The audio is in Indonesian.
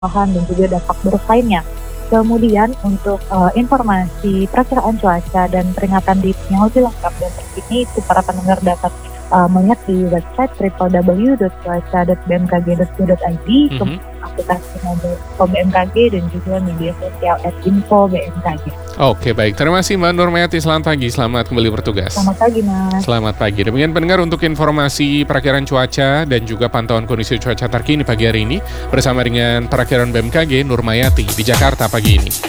bahan dan juga dampak buruk lainnya. Kemudian untuk informasi perakiraan cuaca dan peringatan dini yang lebih lengkap dan terkini itu para pendengar dapat melihat di website www.cuaca.bmkg.go.id, kemudian aplikasi mobile info BMKG dan juga media sosial @info BMKG. Oke, baik. Terima kasih Mbak Nurmayati. Selamat pagi, selamat kembali bertugas. Selamat pagi, Mas. Selamat pagi. Demikian pendengar untuk informasi perakiraan cuaca dan juga pantauan kondisi cuaca terkini pagi hari ini bersama dengan perakiraan BMKG Nurmayati di Jakarta pagi ini.